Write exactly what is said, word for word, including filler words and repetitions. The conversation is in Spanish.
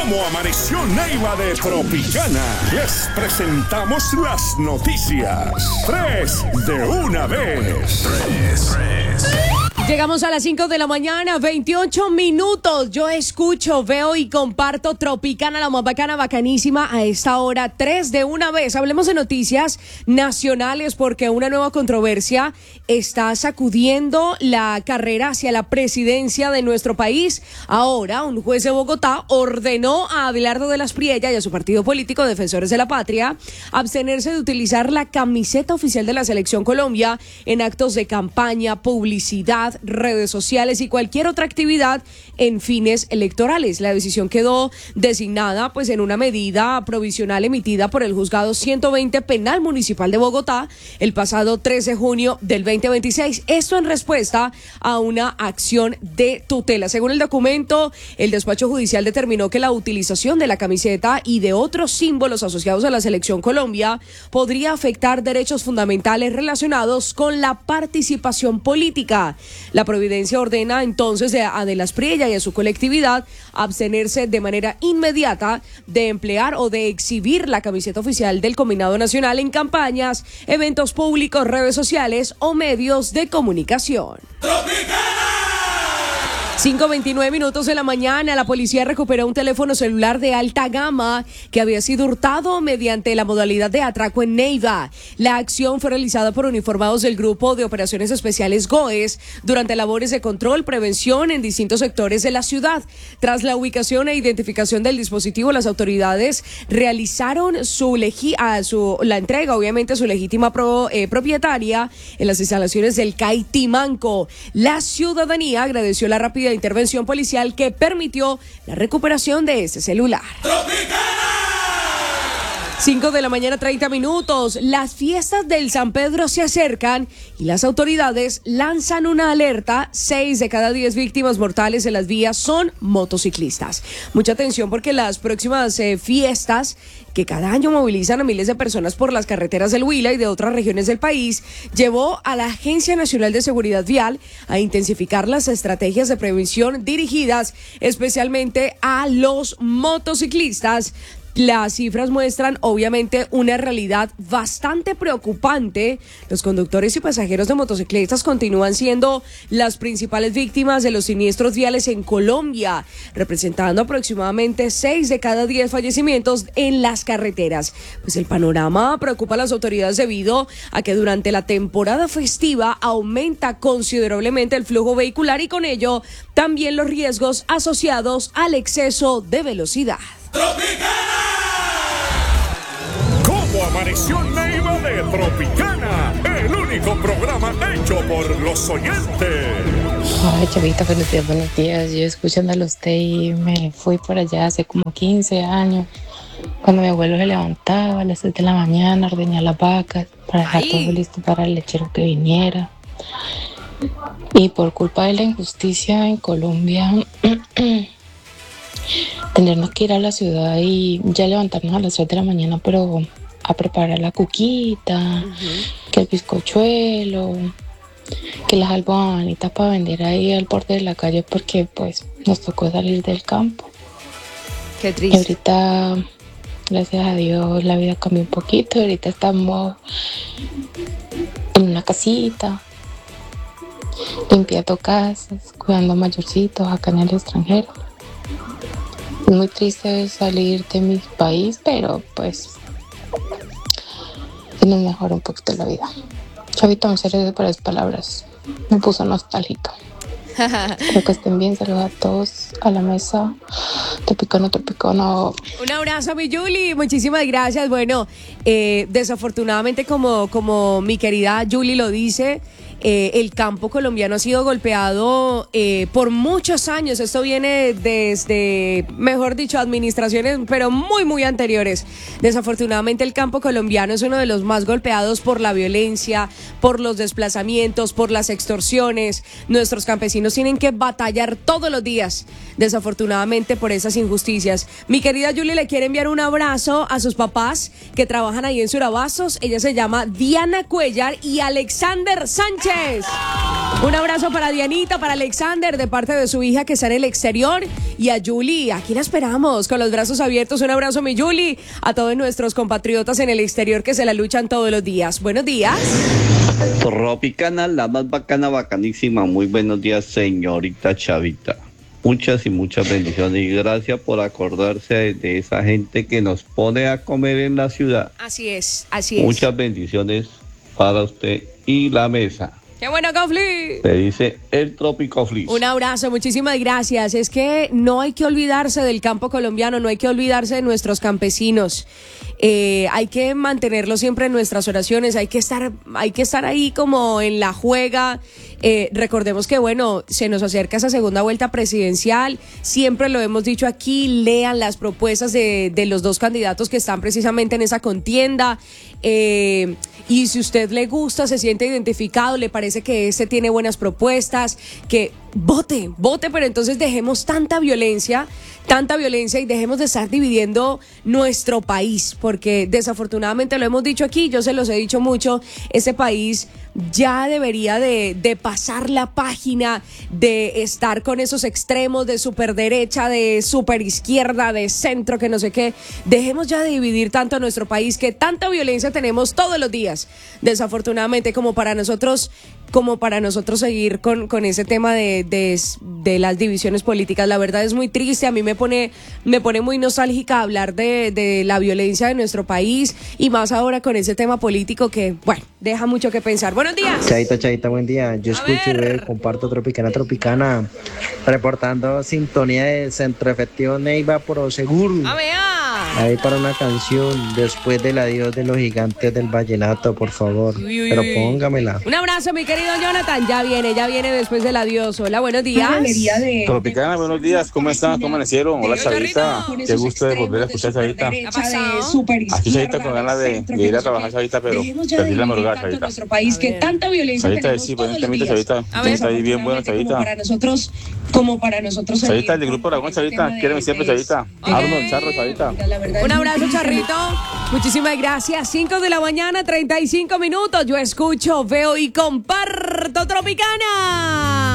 ¿Cómo amaneció Neiva de Tropicana? Les presentamos las noticias. Tres de una vez. Tres, tres. Llegamos a las cinco de la mañana, veintiocho minutos. Yo escucho, veo y comparto Tropicana, la más bacana, bacanísima a esta hora, tres de una vez. Hablemos de noticias nacionales porque una nueva controversia está sacudiendo la carrera hacia la presidencia de nuestro país. Ahora, un juez de Bogotá ordenó a Abelardo de las Priella y a su partido político Defensores de la Patria abstenerse de utilizar la camiseta oficial de la Selección Colombia en actos de campaña, publicidad, redes sociales y cualquier otra actividad en fines electorales. La decisión quedó designada pues en una medida provisional emitida por el Juzgado ciento veinte Penal Municipal de Bogotá el pasado tres de junio del veinte veintiséis. Esto en respuesta a una acción de tutela. Según el documento, el despacho judicial determinó que la utilización de la camiseta y de otros símbolos asociados a la Selección Colombia podría afectar derechos fundamentales relacionados con la participación política. La providencia ordena entonces a De las Priella y a su colectividad abstenerse de manera inmediata de emplear o de exhibir la camiseta oficial del Combinado Nacional en campañas, eventos públicos, redes sociales o medios de comunicación. cinco veintinueve minutos de la mañana, la policía recuperó un teléfono celular de alta gama que había sido hurtado mediante la modalidad de atraco en Neiva. La acción fue realizada por uniformados del Grupo de Operaciones Especiales GOES durante labores de control, prevención en distintos sectores de la ciudad. Tras la ubicación e identificación del dispositivo, las autoridades realizaron su, legi- a su la entrega, obviamente, a su legítima pro, eh, propietaria en las instalaciones del Caitimanco. La ciudadanía agradeció la rápida intervención policial que permitió la recuperación de este celular. cinco de la mañana, treinta minutos. Las fiestas del San Pedro se acercan y las autoridades lanzan una alerta. Seis de cada diez víctimas mortales en las vías son motociclistas. Mucha atención porque las próximas eh, fiestas que cada año movilizan a miles de personas por las carreteras del Huila y de otras regiones del país, llevó a la Agencia Nacional de Seguridad Vial a intensificar las estrategias de prevención dirigidas especialmente a los motociclistas. Las cifras muestran obviamente una realidad bastante preocupante. Los conductores y pasajeros de motocicletas continúan siendo las principales víctimas de los siniestros viales en Colombia, representando aproximadamente seis de cada diez fallecimientos en las carreteras. Pues el panorama preocupa a las autoridades debido a que durante la temporada festiva aumenta considerablemente el flujo vehicular y con ello también los riesgos asociados al exceso de velocidad. ¿Cómo amaneció Neiva de Tropicana? El único programa hecho por los oyentes. Ay, Chavita, buenos días, buenos días. Yo escuchándolo a usted y me fui por allá hace como quince años, cuando mi abuelo se levantaba a las seis de la mañana, ordeñaba las vacas para dejar todo listo para el lechero que viniera. Y por culpa de la injusticia en Colombia, tenernos que ir a la ciudad y ya levantarnos a las tres de la mañana, pero a preparar la cuquita, uh-huh. que el bizcochuelo, que las albanitas para vender ahí al borde de la calle, porque pues nos tocó salir del campo. Qué triste. Y ahorita, gracias a Dios, la vida cambió un poquito. Ahorita estamos en una casita, limpiando casas, cuidando mayorcitos acá en el extranjero. Es muy triste salir de mi país, pero pues se nos mejora un poquito la vida. Chavito, muchas gracias por las palabras. Me puso nostálgica. Espero que estén bien. Saludos a todos a la mesa. Tropicano, Tropicano. Un abrazo, mi Julie. Muchísimas gracias. Bueno, eh, desafortunadamente, como, como mi querida Julie lo dice, Eh, el campo colombiano ha sido golpeado eh, por muchos años. Esto viene desde, mejor dicho, administraciones, pero muy, muy anteriores. Desafortunadamente, el campo colombiano es uno de los más golpeados por la violencia, por los desplazamientos, por las extorsiones. Nuestros campesinos tienen que batallar todos los días, desafortunadamente, por esas injusticias. Mi querida Julie le quiere enviar un abrazo a sus papás que trabajan ahí en Surabastos. Ella se llama Diana Cuellar y Alexander Sánchez. Un abrazo para Dianita, para Alexander, de parte de su hija que está en el exterior. Y a Julie, aquí la esperamos, con los brazos abiertos. Un abrazo, mi Julie, a todos nuestros compatriotas en el exterior que se la luchan todos los días. Buenos días. Tropicana, la más bacana, bacanísima. Muy buenos días, señorita Chavita. Muchas y muchas bendiciones y gracias por acordarse de esa gente que nos pone a comer en la ciudad. Así es, así es. Muchas bendiciones para usted y la mesa. ¡Qué bueno, Confli! Se dice el Trópico Flis. Un abrazo, muchísimas gracias. Es que no hay que olvidarse del campo colombiano, no hay que olvidarse de nuestros campesinos. Eh, hay que mantenerlo siempre en nuestras oraciones, hay que estar, hay que estar ahí como en la juega. Eh, recordemos que, bueno, se nos acerca esa segunda vuelta presidencial, siempre lo hemos dicho aquí, lean las propuestas de, de los dos candidatos que están precisamente en esa contienda, eh, y si usted le gusta, se siente identificado, le parece que este tiene buenas propuestas, que vote, vote, pero entonces dejemos tanta violencia, tanta violencia y dejemos de estar dividiendo nuestro país, porque desafortunadamente lo hemos dicho aquí, yo se los he dicho mucho, este país ya debería de, de pasar la página, de estar con esos extremos de superderecha, de superizquierda, de centro, que no sé qué. Dejemos ya de dividir tanto a nuestro país, que tanta violencia tenemos todos los días, desafortunadamente, como para nosotros como para nosotros seguir con, con ese tema de, de, de las divisiones políticas. La verdad es muy triste, a mí me pone, me pone muy nostálgica hablar de, de la violencia de nuestro país y más ahora con ese tema político que, bueno, deja mucho que pensar. Buenos días. Chaita, Chaita, buen día. Yo A escucho y ver. veo, comparto Tropicana, Tropicana, reportando sintonía de Centro Efectivo Neiva Prosegur. A ver. Ahí para una canción, después del adiós de los gigantes del vallenato, por favor. Uy, uy, Pero uy. póngamela. Un abrazo, mi querido Jonathan. Ya viene, ya viene después del adiós. Hola, buenos días. Tropicana, buenos días, ¿cómo están? ¿Cómo amanecieron? Hola, Chavita. Charrito. Qué gusto de volver a escuchar, Chavita. ¿Qué ha pasado? Aquí, Chavita, con ganas de, de ir a trabajar, Chavita, pero perdí la madrugada, Chavita. Nuestro país que tanta violencia Chavita, tenemos sí, todos ponen los temita, días. Chavita. Está ahí bien bueno, Como Chavita. para nosotros, como para nosotros. Chavita, el del grupo Aragón, Chavita. Quieren siempre, Chavita. Arnold, Charro, Chavita. Un abrazo, Charrito. Muchísimas gracias. cinco de la mañana, treinta y cinco minutos. Yo escucho, veo y comparto Tropicana.